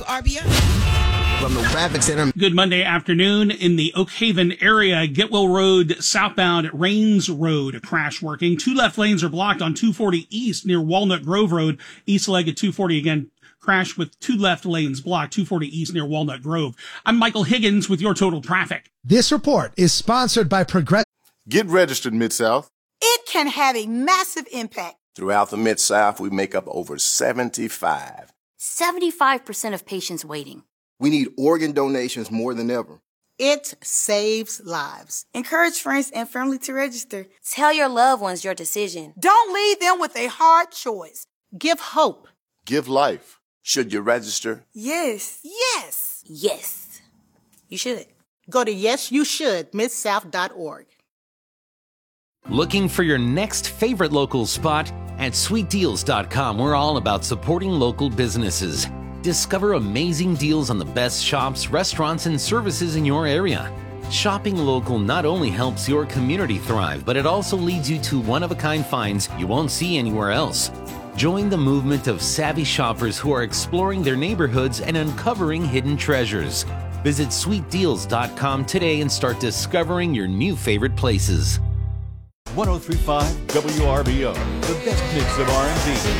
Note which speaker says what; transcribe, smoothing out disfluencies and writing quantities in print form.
Speaker 1: WRBO.
Speaker 2: From the traffic center.
Speaker 3: Good Monday afternoon in the Oak Haven area. Getwell Road southbound at Rains Road, crash working. 2 left lanes are blocked on 240 East near Walnut Grove Road. East leg at 240 again. Crash with 2 left lanes blocked, 240 East near Walnut Grove. I'm Michael Higgins with your total traffic.
Speaker 4: This report is sponsored by Progressive.
Speaker 5: Get registered, Mid-South.
Speaker 6: It can have a massive impact.
Speaker 7: Throughout the Mid-South, we make up over 75%
Speaker 8: of patients waiting.
Speaker 2: We need organ donations more than ever.
Speaker 6: It saves lives.
Speaker 9: Encourage friends and family to register.
Speaker 8: Tell your loved ones your decision.
Speaker 6: Don't leave them with a hard choice. Give hope.
Speaker 5: Give life.
Speaker 7: Should you register?
Speaker 9: Yes.
Speaker 6: Yes.
Speaker 8: Yes. You should.
Speaker 6: Go to yesyouShould.MidSouth.org.
Speaker 10: Looking for your next favorite local spot? At SweetDeals.com, we're all about supporting local businesses. Discover amazing deals on the best shops, restaurants, and services in your area. Shopping local not only helps your community thrive, but it also leads you to one-of-a-kind finds you won't see anywhere else. Join the movement of savvy shoppers who are exploring their neighborhoods and uncovering hidden treasures. Visit SweetDeals.com today and start discovering your new favorite places.
Speaker 11: 103.5 WRBO, the best mix of R&B.